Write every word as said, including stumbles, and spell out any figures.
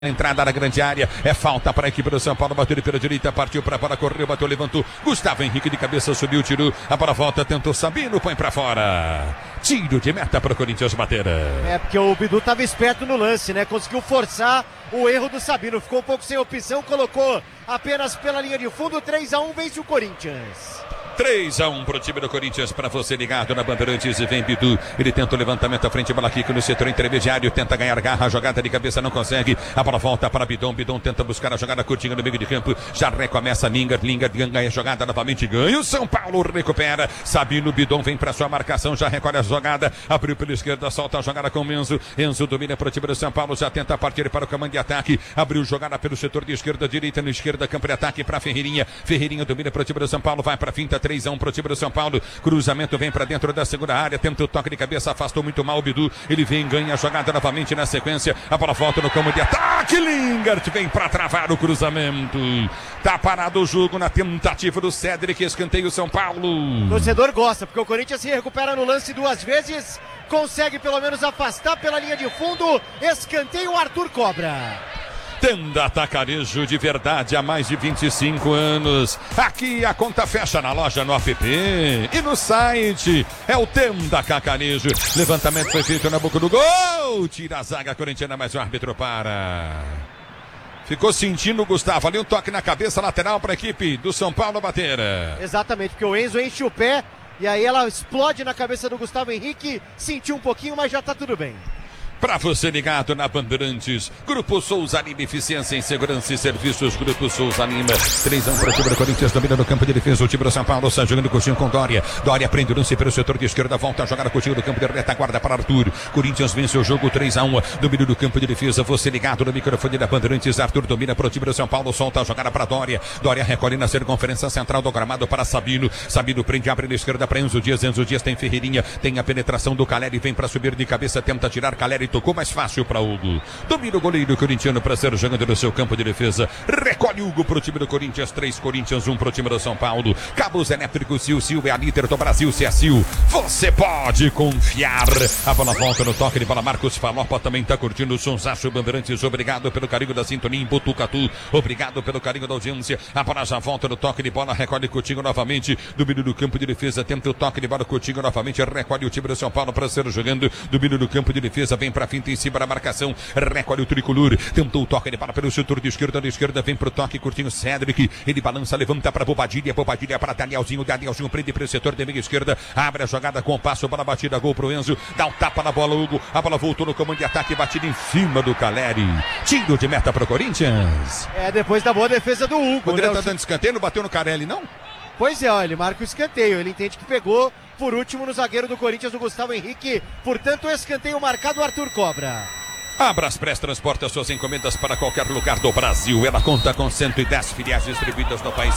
Entrada na grande área, é falta para a equipe do São Paulo, bateu pela direita, partiu para para correu, bateu, levantou, Gustavo Henrique de cabeça, subiu, tirou, a bola volta, tentou Sabino, põe para fora, tiro de meta para o Corinthians bater. É, porque o Bidu estava esperto no lance, né, conseguiu forçar o erro do Sabino, ficou um pouco sem opção, colocou apenas pela linha de fundo, três a um, vence o Corinthians. três a um pro time do Corinthians, para você ligado na Bandeirantes, e vem Bidu, ele tenta o levantamento à frente, bola aqui no setor intermediário, tenta ganhar garra, a jogada de cabeça não consegue, a bola volta para Bidon, Bidon tenta buscar a jogada curtinha no meio de campo, já recomeça Lingard, Lingard ganha a jogada novamente, ganha o São Paulo, recupera, Sabino, Bidon vem para sua marcação, já recolhe a jogada, abriu pela esquerda, solta a jogada com Enzo, Enzo domina para o time do São Paulo, já tenta partir para o comando de ataque, abriu jogada pelo setor de esquerda, direita, no esquerda, campo de ataque para Ferreirinha, Ferreirinha domina para o time do São Paulo, vai para a finta, três a um pro time do São Paulo, cruzamento vem para dentro da segunda área, tenta o toque de cabeça, afastou muito mal o Bidu, ele vem, ganha a jogada novamente na sequência, a bola volta no campo de ataque, Lingard vem para travar o cruzamento, tá parado o jogo na tentativa do Cédric, escanteio São Paulo. O torcedor gosta, porque o Corinthians se recupera no lance duas vezes, consegue pelo menos afastar pela linha de fundo, escanteio, Arthur cobra. Tenda Atacarejo de verdade há mais de vinte e cinco anos. Aqui a conta fecha na loja, no app e no site. É o Tenda Atacarejo. Levantamento foi feito na boca do gol. Tira a zaga corintiana, mas o árbitro para. Ficou sentindo o Gustavo ali, um toque na cabeça, lateral para a equipe do São Paulo bater. Exatamente, porque o Enzo enche o pé e aí ela explode na cabeça do Gustavo Henrique. Sentiu um pouquinho, mas já tá tudo bem. Para você ligado na Bandeirantes, Grupo Souza Lima, eficiência em segurança e serviços, Grupo Souza Lima, três a um para o time do Corinthians, domina no campo de defesa, o time do São Paulo, está jogando coxinho com Dória, Dória prende o lance pelo setor de esquerda, volta a jogar a coxinho do campo de retaguarda para Arthur, Corinthians vence o jogo três a um, domínio do campo de defesa, você ligado no microfone da Bandeirantes, Arthur domina para o time do São Paulo, solta a jogada para Dória, Dória recolhe na circunferência central do gramado para Sabino, Sabino prende, abre na esquerda para Enzo Dias, Enzo Dias tem Ferreirinha, tem a penetração do Caleri, vem para subir de cabeça, tenta tirar, Caleri tocou mais fácil para Hugo, domina o goleiro corintiano para ser jogando no seu campo de defesa, recolhe Hugo para o time do Corinthians, três Corinthians, um para o time do São Paulo, cabos elétricos Sil, Sil é a líder do Brasil, se é Sil, você pode confiar, a bola volta no toque de bola, Marcos Falopa também está curtindo o Sonsaço Bandeirantes, obrigado pelo carinho da sintonia em Botucatu, obrigado pelo carinho da audiência, a bola já volta no toque de bola, recolhe Coutinho novamente, domínio do campo de defesa, tenta o toque de bola, Coutinho novamente, recolhe o time do São Paulo para ser jogando, domínio do campo de defesa, vem para a finta em cima da marcação, recolhe o tricolor, tentou o toque de bola pelo setor de esquerda, da esquerda vem pro toque, curtinho Cédric, ele balança, levanta para Bobadilha, Bobadilha para Danielzinho, Danielzinho prende para o setor de meia esquerda, abre a jogada com o passo, bola batida, gol pro Enzo, dá um tapa na bola, Hugo, a bola voltou no comando de ataque, batida em cima do Caleri, tiro de meta pro Corinthians. É, depois da boa defesa do Hugo. O diretor né? tá dando escanteio, não bateu no Carelli, não? Pois é, ó, ele marca o escanteio, ele entende que pegou por último no zagueiro do Corinthians, o Gustavo Henrique, portanto o escanteio marcado, Arthur cobra. A Braspress transporta suas encomendas para qualquer lugar do Brasil. Ela conta com cento e dez filiais distribuídas no país.